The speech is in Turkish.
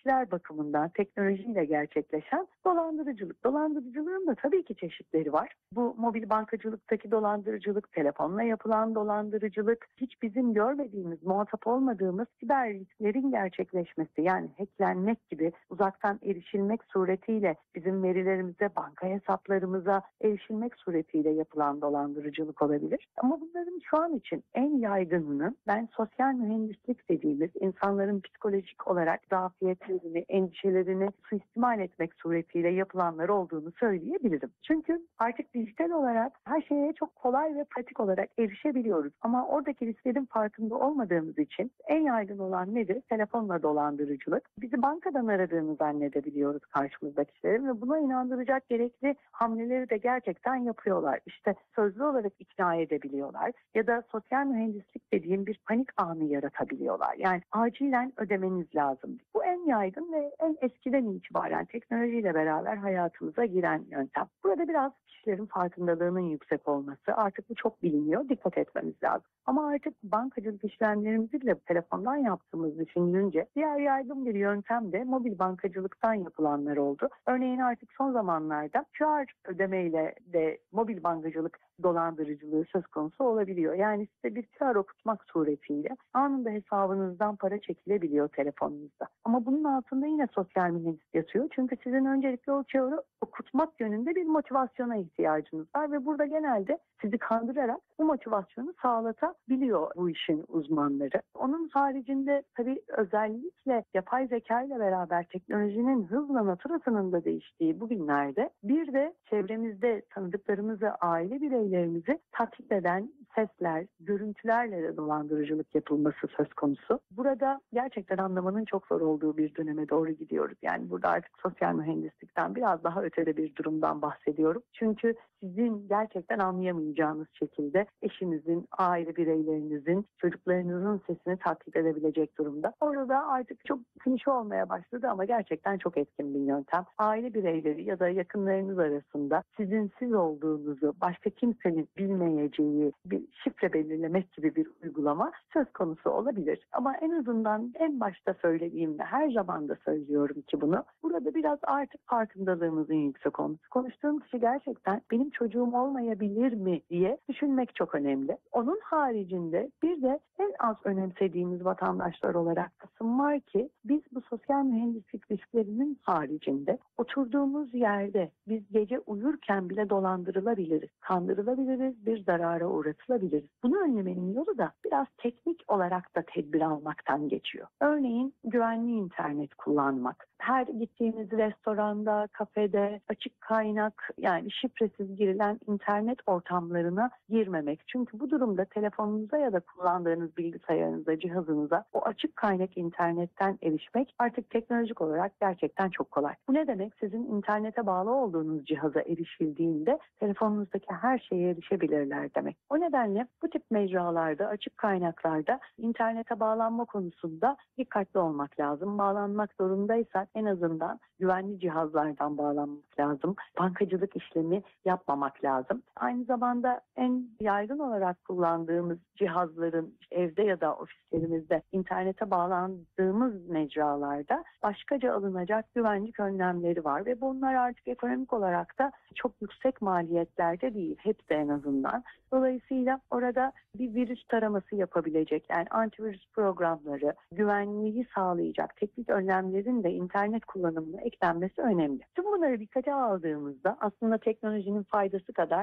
kişiler bakımından teknolojiyle gerçekleşen dolandırıcılık. Dolandırıcılığın da tabii ki çeşitleri var. Bu mobil bankacılıktaki dolandırıcılık, telefonla yapılan dolandırıcılık, hiç bizim görmediğimiz, muhatap olmadığımız siber risklerin gerçekleşmesi, yani hacklenmek gibi uzaktan erişilmek suretiyle bizim verilerimize, banka hesaplarımıza erişilmek suretiyle yapılan dolandırıcılık olabilir. Ama bunların şu an için en yaygınını ben sosyal mühendislik dediğimiz insanların psikolojik olarak zafiyetlerini, endişelerini suistimal etmek suretiyle yapılanlar olduğunu söyleyebilirim. Çünkü artık dijital olarak her şeye çok kolay ve pratik olarak erişebiliyoruz. Ama oradaki risklerin farkında olmadığımız için en yaygın olan nedir? Telefonla dolandırıcılık. Bizi bankadan aradığını zannedebiliyoruz karşımızdakilerin ve buna inandıracak gerekli hamleleri de gerçekten yapıyorlar. İşte sözlü olarak ikna edebiliyorlar ya da sosyal mühendislik dediğim bir panik anı yaratabiliyorlar. Yani acilen ödemeniz lazım. Bu en yaygın ve en eskiden itibaren teknolojiyle beraber hayatımıza giren yöntem. Burada biraz kişilerin farkındalığının yüksek olması, artık bu çok biliniyor, dikkat etmemiz lazım. Ama artık bankacılık işlemlerimizi bile telefondan yaptığımız düşünülünce diğer yaygın bir yöntem de mobil bankacılıktan yapılanlar oldu. Örneğin artık son zamanlarda QR ödemeyle de mobil bankacılık dolandırıcılığı söz konusu olabiliyor. Yani size bir QR okutmak suretiyle anında hesabınızdan para çekilebiliyor telefonunuzda. Ama bunun altında yine sosyal mühendislik yatıyor. Çünkü sizin öncelikle o QR'ı okutmak yönünde bir motivasyona ihtiyacınız var ve burada genelde sizi kandırarak bu motivasyonu sağlatabiliyor bu işin uzmanları. Onun haricinde tabii özellikle yapay zeka ile beraber teknolojinin hızla naturasının da değiştiği bu günlerde bir de çevremizde tanıdıklarımızı, aile bireylerimizi taklit eden sesler, görüntülerle de dolandırıcılık yapılması söz konusu. Burada gerçekten anlamanın çok zor olduğu bir döneme doğru gidiyoruz. Yani burada artık sosyal mühendislikten biraz daha ötede bir durumdan bahsediyorum. Çünkü sizin gerçekten anlayamayacağınız şekilde eşinizin, aile bireylerinizin, çocuklarınızın sesini taklit edebilecek durumda. Orada artık çok klişe olmaya başladı ama gerçekten çok etkin bir yöntem. Aile bireyleri ya da yakınlarınız arasında sizin siz olduğunuzu başka kimsenin bilmeyeceği bir şifre belirlemek gibi bir uygulama söz konusu olabilir. Ama en azından en başta söylediğimde her zaman da söylüyorum ki bunu. Burada biraz artık farkındalığımızın yüksek olması. Konuştuğum kişi gerçekten benim çocuğum olmayabilir mi diye düşünmek çok önemli. Onun haricinde bir de en az önemsediğimiz vatandaşlar olarak kısım var ki biz bu sosyal mühendislik risklerinin haricinde oturduğumuz yerde biz gece uyurken bile dolandırılabiliriz, kandırılabiliriz, bir zarara uğratılabiliriz. Bunu önlemenin yolu da biraz teknik olarak da tedbir almaktan geçiyor. Örneğin güvenli internet kullanmak. Her gittiğiniz restoranda, kafede açık kaynak yani şifresiz girilen internet ortamlarına girmemek. Çünkü bu durumda telefonunuza ya da kullandığınız bilgisayarınıza, cihazınıza o açık kaynak internetten erişmek artık teknolojik olarak gerçekten çok kolay. Bu ne demek? Sizin internete bağlı olduğunuz cihaza erişildiğinde telefonunuzdaki her şeye erişebilirler demek. O nedenle bu tip mecralarda, açık kaynaklarda internete bağlanma konusunda dikkatli olmak lazım. Bağlanmak zorundaysak en azından güvenli cihazlardan bağlanmak lazım. Bankacılık işlemi yapmamak lazım. Aynı zamanda en yaygın olarak kullandığımız cihazların evde ya da ofislerimizde internete bağlandığımız mecralarda başkaca alınacak güvenlik önlemleri var ve bunlar artık ekonomik olarak da çok yüksek maliyetlerde değil. Hepsi en azından. Dolayısıyla orada bir virüs taraması yapabilecek yani antivirüs programları, güvenliği sağlayacak teknik önlemlerin de internet kullanımına eklenmesi önemli. Tüm bunları dikkate aldığımızda aslında teknolojinin faydası kadar